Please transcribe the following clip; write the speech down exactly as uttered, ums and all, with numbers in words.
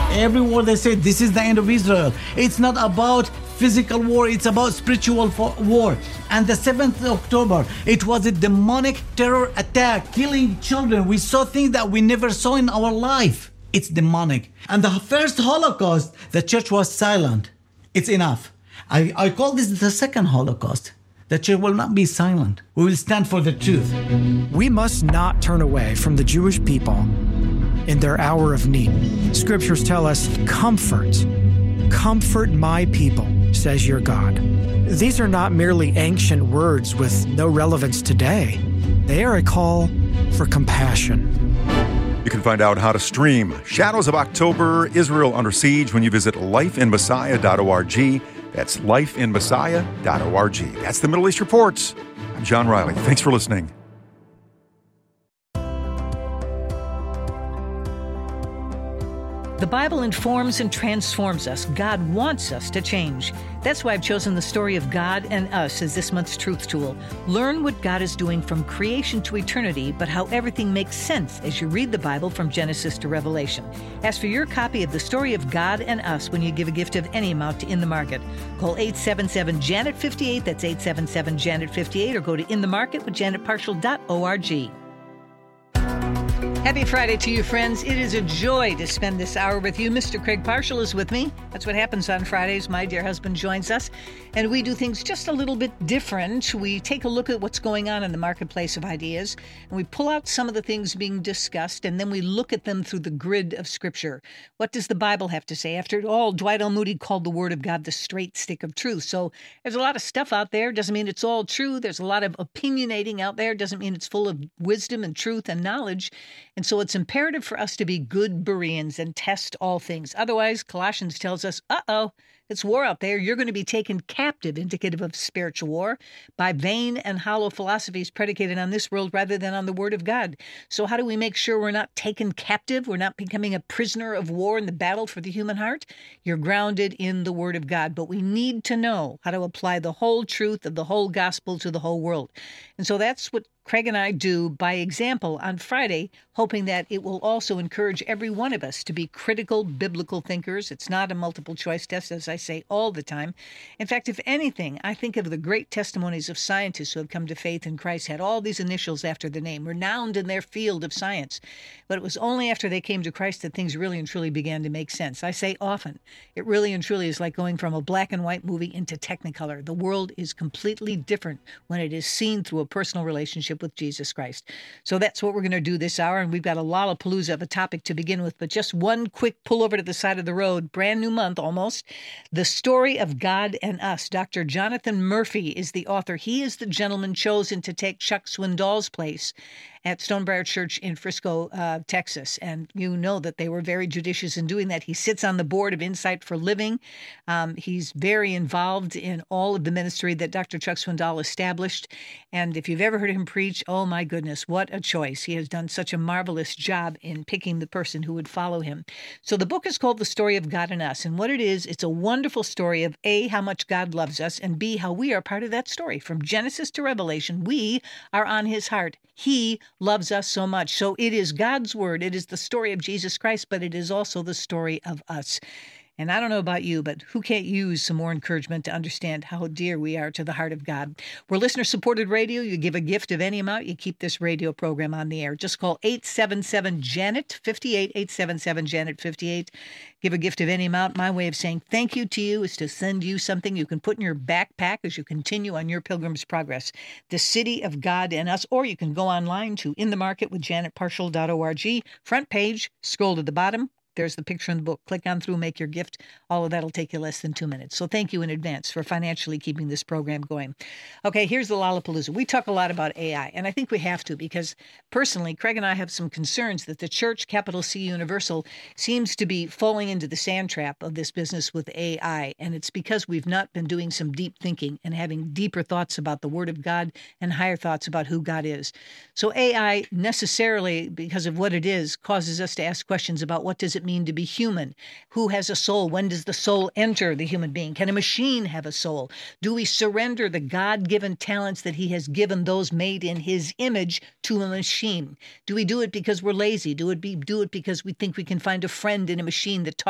Everywhere they say this is the end of Israel. It's not about physical war, it's about spiritual war. And the seventh of October, it was a demonic terror attack, killing children. We saw things that we never saw in our life. It's demonic. And the first Holocaust, the church was silent. It's enough. I, I call this the second Holocaust. The church will not be silent. We will stand for the truth. We must not turn away from the Jewish people in their hour of need. Scriptures tell us, comfort, comfort my people, says your God. These are not merely ancient words with no relevance today. They are a call for compassion. You can find out how to stream Shadows of October, Israel Under Siege when you visit life in messiah dot org. That's life in messiah dot org. That's the Middle East Reports. I'm John Riley. Thanks for listening. The Bible informs and transforms us. God wants us to change. That's why I've chosen the story of God and us as this month's Truth Tool. Learn what God is doing from creation to eternity, but how everything makes sense as you read the Bible from Genesis to Revelation. Ask for your copy of the story of God and us when you give a gift of any amount to In the Market. Call eight seven seven, Janet fifty-eight, that's eight seven seven, Janet fifty-eight, or go to in the market with janet partial dot org. Happy Friday to you, friends. It is a joy to spend this hour with you. Mister Craig Parshall is with me. That's what happens on Fridays. My dear husband joins us, and we do things just a little bit different. We take a look at what's going on in the marketplace of ideas, and we pull out some of the things being discussed, and then we look at them through the grid of Scripture. What does the Bible have to say? After all, Dwight L. Moody called the Word of God the straight stick of truth. So there's a lot of stuff out there. Doesn't mean it's all true. There's a lot of opinionating out there. Doesn't mean it's full of wisdom and truth and knowledge. And so it's imperative for us to be good Bereans and test all things. Otherwise, Colossians tells us, uh-oh, it's war out there. You're going to be taken captive, indicative of spiritual war, by vain and hollow philosophies predicated on this world rather than on the Word of God. So how do we make sure we're not taken captive? We're not becoming a prisoner of war in the battle for the human heart? You're grounded in the Word of God. But we need to know how to apply the whole truth of the whole gospel to the whole world. And so that's what Craig and I do by example on Friday, hoping that it will also encourage every one of us to be critical biblical thinkers. It's not a multiple choice test, as I say all the time. In fact, if anything, I think of the great testimonies of scientists who have come to faith in Christ, had all these initials after the name, renowned in their field of science. But it was only after they came to Christ that things really and truly began to make sense. I say often, it really and truly is like going from a black and white movie into Technicolor. The world is completely different when it is seen through a personal relationship with Jesus Christ. So that's what we're going to do this hour, and we've got a lollapalooza of a topic to begin with, but just one quick pull over to the side of the road, brand new month almost, The Story of God and Us. Doctor Jonathan Murphy is the author. He is the gentleman chosen to take Chuck Swindoll's place at Stonebriar Church in Frisco, uh, Texas. And you know that they were very judicious in doing that. He sits on the board of Insight for Living. Um, he's very involved in all of the ministry that Doctor Chuck Swindoll established. And if you've ever heard him preach, oh my goodness, what a choice. He has done such a marvelous job in picking the person who would follow him. So the book is called The Story of God and Us. And what it is, it's a wonderful story of A, how much God loves us, and B, how we are part of that story. From Genesis to Revelation, we are on his heart. He loves us so much. So it is God's word. It is the story of Jesus Christ, but it is also the story of us. And I don't know about you, but who can't use some more encouragement to understand how dear we are to the heart of God? We're listener-supported radio. You give a gift of any amount, you keep this radio program on the air. Just call eight seven seven, Janet fifty-eight, eight seven seven, Janet fifty-eight. Give a gift of any amount. My way of saying thank you to you is to send you something you can put in your backpack as you continue on your pilgrim's progress. The City of God and Us, or you can go online to in the market with janet partial dot org. Front page, scroll to the bottom. There's the picture in the book. Click on through, make your gift. All of that will take you less than two minutes. So thank you in advance for financially keeping this program going. Okay, here's the Lollapalooza. We talk a lot about A I, and I think we have to because personally, Craig and I have some concerns that the church, capital C Universal, seems to be falling into the sand trap of this business with A I. And it's because we've not been doing some deep thinking and having deeper thoughts about the Word of God and higher thoughts about who God is. So A I necessarily, because of what it is, causes us to ask questions about what does it mean to be human? Who has a soul? When does the soul enter the human being? Can a machine have a soul? Do we surrender the God-given talents that he has given those made in his image to a machine? Do we do it because we're lazy? Do it be do it because we think we can find a friend in a machine that